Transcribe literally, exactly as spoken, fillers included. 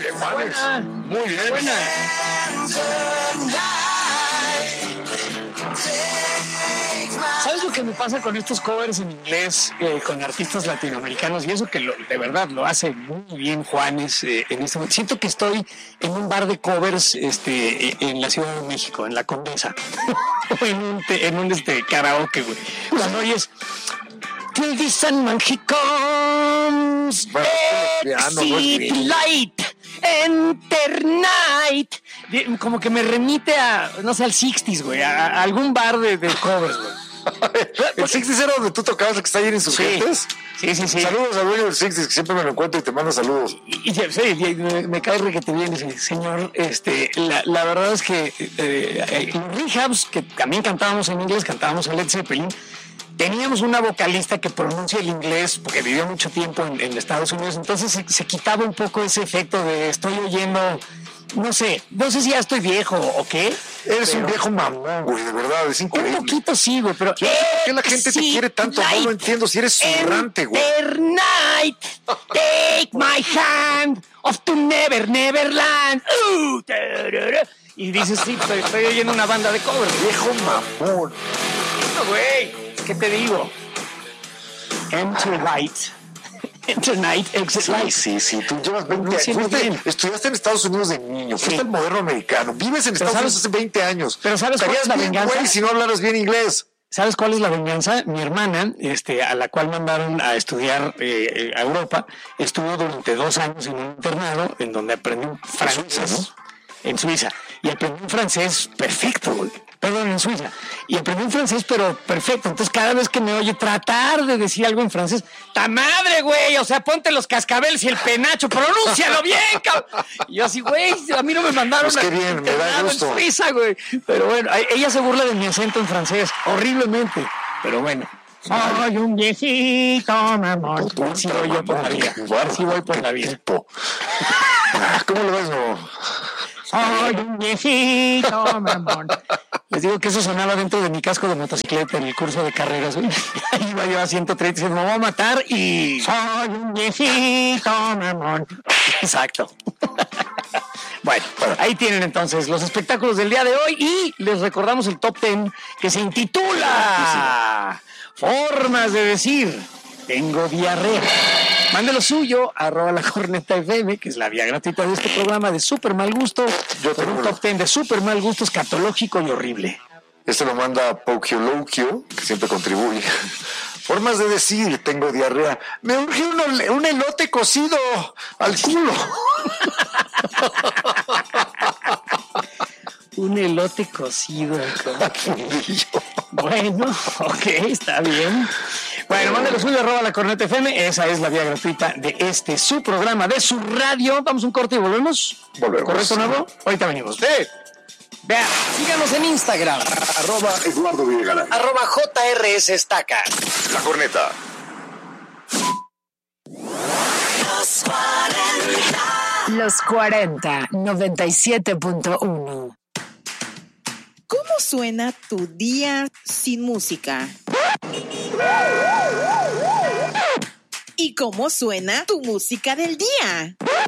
Juanes. Muy bien. Buena. ¿Sabes lo que me pasa con estos covers en inglés eh, con artistas latinoamericanos? Y eso que lo, de verdad lo hace muy bien Juanes eh, en este momento. Siento que estoy en un bar de covers este, en la Ciudad de México, en la Condesa. o en un, te, en un este, karaoke, güey. Cuando oyes... Till the sun man he comes, Bueno, piano, exit light, enter night. Como que me remite a, no sé, al sixties, güey, a, a algún bar de, de covers, güey. ¿El sixties era donde tú tocabas, el que está ahí en Insurgentes? Sí, sí, sí. Saludos al dueño del sixties, que siempre me lo encuentro y te mando saludos. Y, y, sí, y me, me cae re que te viene ese señor. Este, la, la verdad es que eh, en Rehabs, que también cantábamos en inglés, cantábamos en Led Zeppelin, teníamos una vocalista que pronuncia el inglés porque vivió mucho tiempo en, en Estados Unidos, entonces se, se quitaba un poco ese efecto de estoy oyendo, no sé, no sé si ya estoy viejo o qué. Eres pero... un viejo mamón, güey, de verdad, es increíble. Un poquito sí, güey, pero... ¿Por qué la gente te quiere tanto? No lo entiendo, si eres zurrante, güey. Enter night, take my hand, off to never, neverland. Uh, y dices, sí, estoy, estoy oyendo una banda de covers. Viejo mamón. No, güey. ¿Qué te digo? Enter light. Enter night, exit Sí, light. sí, sí. Tú llevas veinte No, sí, años. Fuiste, bien. estudiaste en Estados Unidos de niño. Fuiste Sí. al moderno americano. Vives en Estados sabes- Unidos hace veinte años. pero ¿sabes cuál Estarías es la bien, venganza? güey, si no hablaras bien inglés. ¿Sabes cuál es la venganza? Mi hermana, este, a la cual mandaron a estudiar eh, a Europa, estuvo durante dos años en un internado en donde aprendió francés. Suiza, ¿no? En Suiza. Y aprendió un francés perfecto, güey. Perdón, en Suiza. Y aprendió un francés, pero perfecto. Entonces, cada vez que me oye tratar de decir algo en francés, ¡ta madre, güey! O sea, ponte los cascabeles y el penacho, pronúncialo bien, cabrón. Y yo así, güey, a mí no me mandaron Pues qué a bien, me da internado gusto. en Suiza, güey. Pero bueno, ella se burla de mi acento en francés, horriblemente. Pero bueno. Soy un viejito, mamón. Así voy yo por la vida. Así voy por la vida. Tipo. ¿Cómo lo ves, no? Soy un viejito, mamón. Les digo que eso sonaba dentro de mi casco de motocicleta en el curso de carreras. Güey. Ahí iba yo a ciento treinta y diciendo, me voy a matar y soy un viejito, mamón. Exacto. Bueno, ahí tienen entonces los espectáculos del día de hoy y les recordamos el top ten que se intitula Formas de decir tengo diarrea. Mande lo suyo, arroba la corneta F M, que es la vía gratuita de este programa de súper mal gusto, Yo con un tengo- top ten de súper mal gusto escatológico y horrible. Este lo manda Pokio Lokio, que siempre contribuye. Formas de decir, tengo diarrea. Me urge un, ole- un elote cocido al culo. Un elote cocido. Bueno, ok, está bien. Bueno, mándalo suyo, arroba la corneta F M. Esa es la vía gratuita de este, su programa, de su radio. Vamos a un corte y volvemos. Volvemos. ¿Correcto, nuevo? Ahorita venimos. Sí. Vea, síganos en Instagram. Arroba Eduardo Villalán. Arroba J R S Estaca. La corneta. Los cuarenta, noventa y siete punto uno. ¿Cómo suena tu día sin música? ¿Y cómo suena tu música del día?